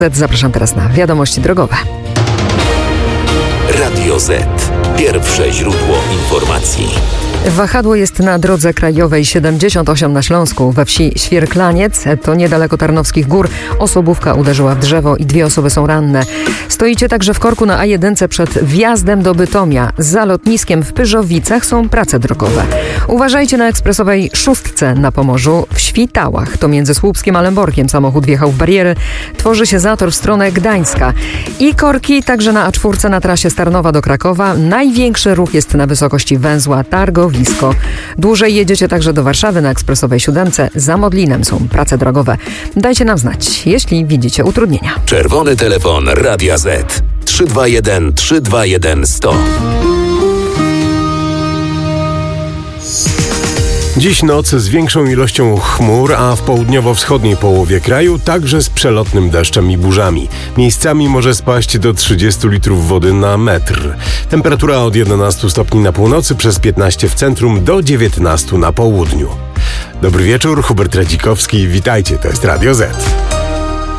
Zapraszam teraz na wiadomości drogowe. Radio Z. Pierwsze źródło informacji. Wahadło jest na drodze krajowej 78 na Śląsku. We wsi Świerklaniec, to niedaleko Tarnowskich Gór, osobówka uderzyła w drzewo i 2 osoby są ranne. Stoicie także w korku na A1 przed wjazdem do Bytomia. Za lotniskiem w Pyrzowicach są prace drogowe. Uważajcie na ekspresowej 6 na Pomorzu w Świtałach. To między Słupskiem a Lęborkiem samochód wjechał w bariery. Tworzy się zator w stronę Gdańska. I korki także na A4 na trasie z Tarnowa do Krakowa. Największy ruch jest na wysokości węzła Targowisko. Dłużej jedziecie także do Warszawy na ekspresowej 7. Za Modlinem są prace drogowe. Dajcie nam znać, jeśli widzicie utrudnienia. Czerwony telefon Radia Z. 321 321 100. Dziś noc z większą ilością chmur, a w południowo-wschodniej połowie kraju także z przelotnym deszczem i burzami. Miejscami może spaść do 30 litrów wody na metr. Temperatura od 11 stopni na północy, przez 15 w centrum do 19 na południu. Dobry wieczór, Hubert Radzikowski, witajcie, to jest Radio Z.